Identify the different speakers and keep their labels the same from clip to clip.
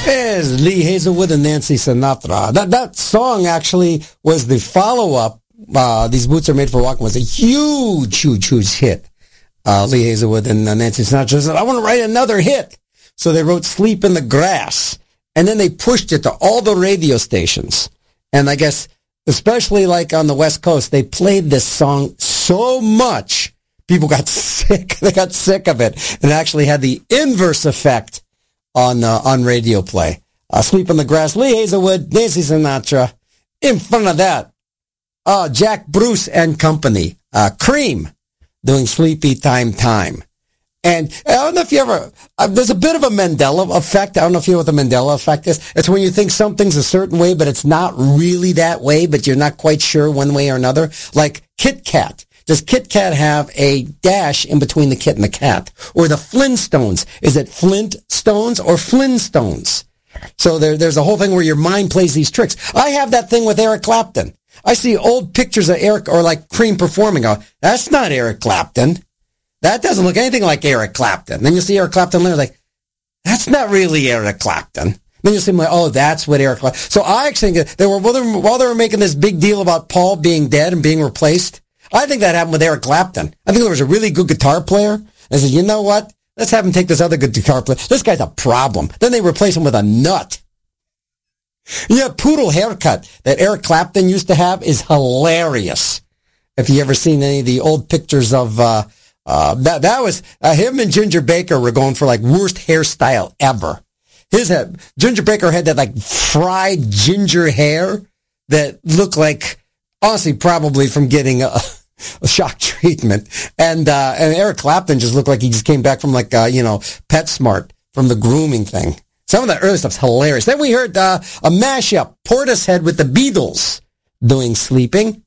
Speaker 1: Is Lee Hazelwood and Nancy Sinatra. That song actually was the follow-up. These Boots Are Made for Walking was a huge hit. Lee Hazelwood and Nancy Sinatra said, I want to write another hit. So they wrote Sleep in the Grass. And then they pushed it to all the radio stations. And I guess, especially like on the West Coast, they played this song so much, people got sick. They got sick of it. And it actually had the inverse effect on radio play. Sleep in the Grass, Lee Hazelwood, Nancy Sinatra. In front of that, Jack Bruce and Company, Cream, doing Sleepy Time. And I don't know if you ever, there's a bit of a Mandela effect. I don't know if you know what the Mandela effect is. It's when you think something's a certain way, but it's not really that way, but you're not quite sure one way or another. Like Kit Kat. Does Kit Kat have a dash in between the kit and the cat? Or the Flintstones. Is it Flintstones or Flintstones? So there's a whole thing where your mind plays these tricks. I have that thing with Eric Clapton. I see old pictures of Eric or like Cream performing. That's not Eric Clapton. That doesn't look anything like Eric Clapton. Then you see Eric Clapton later, like, that's not really Eric Clapton. Then you see him like, oh, that's what Eric Clapton. So I actually think while they were making this big deal about Paul being dead and being replaced, I think that happened with Eric Clapton. I think there was a really good guitar player. I said, you know what? Let's have him take this other good guitar player. This guy's a problem. Then they replace him with a nut. Yeah, poodle haircut that Eric Clapton used to have is hilarious. If you ever seen any of the old pictures of, that was, him and Ginger Baker were going for like worst hairstyle ever. Ginger Baker had that like fried ginger hair that looked like, honestly, probably from getting a shock treatment. And Eric Clapton just looked like he just came back from like, PetSmart from the grooming thing. Some of the early stuff's hilarious. Then we heard, a mashup, Portishead with the Beatles doing Sleeping.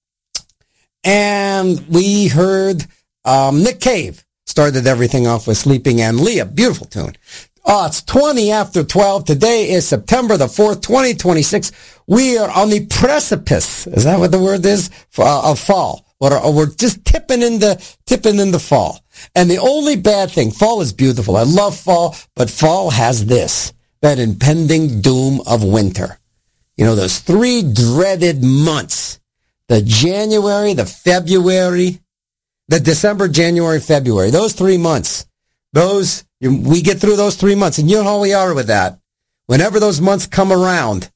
Speaker 1: And we heard, Nick Cave started everything off with Sleeping and Leah. Beautiful tune. It's 20 after 12. Today is September the 4th, 2026. We are on the precipice. Is that what the word is? Of fall. We're just tipping into fall. And the only bad thing, fall is beautiful. I love fall, but fall has that impending doom of winter. You know, those 3 dreaded months. The January, the February, the December, January, February, those 3 months, we get through those 3 months, and you know how we are with that. Whenever those months come around,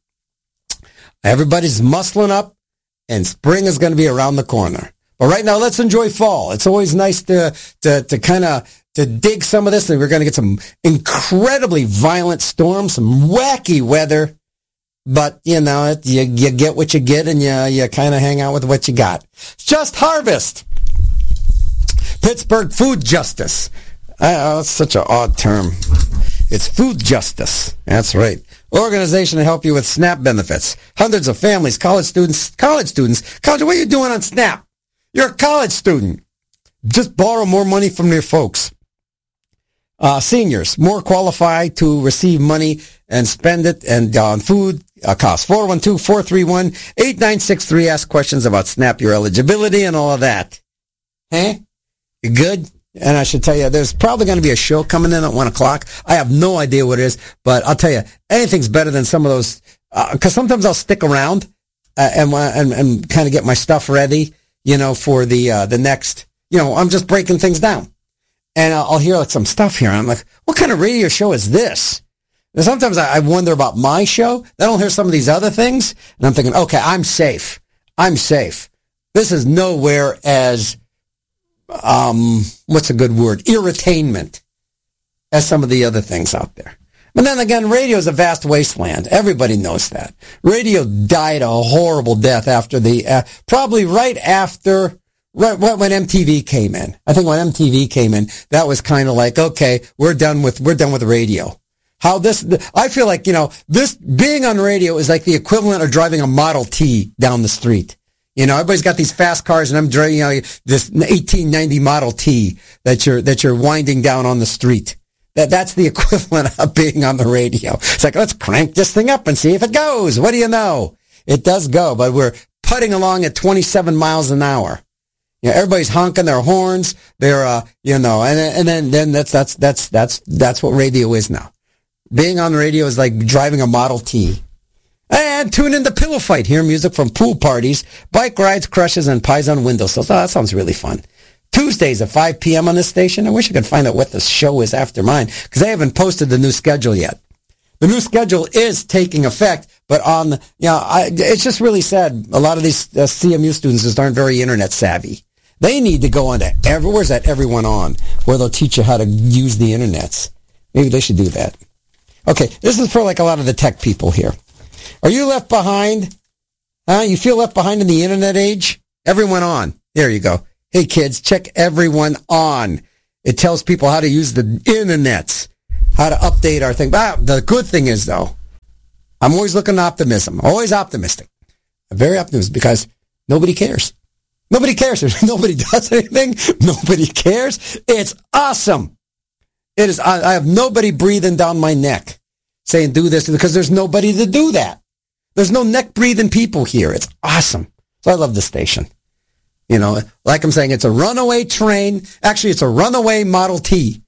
Speaker 1: everybody's muscling up, and spring is going to be around the corner. But right now, let's enjoy fall. It's always nice to kind of dig some of this, and we're going to get some incredibly violent storms, some wacky weather. But, you get what you get, and you kind of hang out with what you got. Just Harvest. Pittsburgh Food Justice. That's such an odd term. It's food justice. That's right. Organization to help you with SNAP benefits. Hundreds of families, college students. What are you doing on SNAP? You're a college student. Just borrow more money from your folks. Seniors, more qualified to receive money and spend it and on food costs. 412-431-8963. Ask questions about SNAP, your eligibility, and all of that. Hey? You good? And I should tell you, there's probably going to be a show coming in at 1 o'clock. I have no idea what it is, but I'll tell you, anything's better than some of those, because sometimes I'll stick around and kind of get my stuff ready, for the next, I'm just breaking things down. And I'll hear like some stuff here, and I'm like, what kind of radio show is this? And sometimes I wonder about my show. Then I'll hear some of these other things, and I'm thinking, okay, I'm safe. This is nowhere as what's a good word? Irritainment as some of the other things out there. But then again, radio is a vast wasteland. Everybody knows that. Radio died a horrible death after probably right when MTV came in. I think when MTV came in, that was kind of like, okay, we're done with radio. I feel like, this being on radio is like the equivalent of driving a Model T down the street. Everybody's got these fast cars, and I'm driving, this 1890 Model T that you're winding down on the street. That's the equivalent of being on the radio. It's like, let's crank this thing up and see if it goes. What do you know? It does go, but we're putting along at 27 miles an hour. Everybody's honking their horns. They're, and then that's what radio is now. Being on the radio is like driving a Model T. And tune in to Pillow Fight. Hear music from pool parties, bike rides, crushes, and pies on windowsills. Oh, that sounds really fun. Tuesdays at 5 p.m. on this station. I wish I could find out what the show is after mine, because I haven't posted the new schedule yet. The new schedule is taking effect, but it's just really sad. A lot of these CMU students just aren't very internet savvy. They need to go on to where's that Everyone On, where they'll teach you how to use the internets. Maybe they should do that. Okay, this is for like a lot of the tech people here. Are you left behind? You feel left behind in the internet age? Everyone On. There you go. Hey kids, check Everyone On. It tells people how to use the internets, how to update our thing. But the good thing is, though, I'm always looking at optimism. Always optimistic. I'm very optimistic because nobody cares. Nobody cares. Nobody does anything. Nobody cares. It's awesome. It is. I have nobody breathing down my neck saying do this because there's nobody to do that. There's no neck breathing people here. It's awesome. So I love the station. You know, like I'm saying, it's a runaway train. Actually, it's a runaway Model T.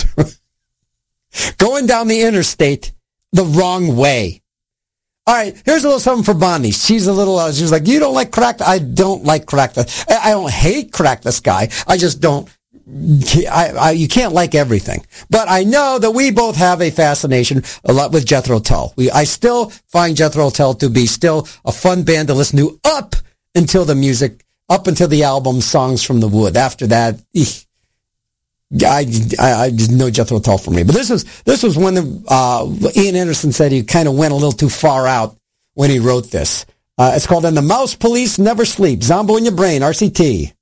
Speaker 1: Going down the interstate the wrong way. All right, here's a little something for Bonnie. She's she was like, you don't like crack? I don't like crack. I don't hate Crack the Sky. I just don't. You can't like everything. But I know that we both have a fascination a lot with Jethro Tull. I still find Jethro Tull to be still a fun band to listen to up until the album Songs from the Wood. After that, I no Jethro Tull for me. But this was when Ian Anderson said he kind of went a little too far out when he wrote this. It's called "And the Mouse Police Never Sleep." Zombo in Your Brain, RCT.